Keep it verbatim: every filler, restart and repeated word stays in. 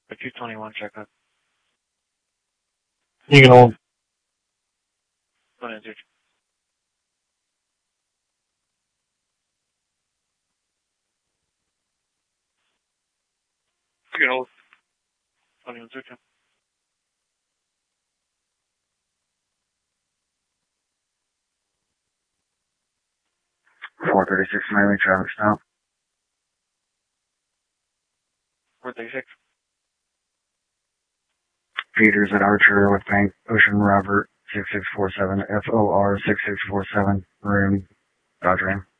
A two twenty-one checkup. You can hold. One answer. You can hold. twenty-one search. four thirty-six Miami traffic stop. four thirty-six. Peters at Archer with Bank Ocean Robert six six four seven F O R six six four seven room Dodge Ram.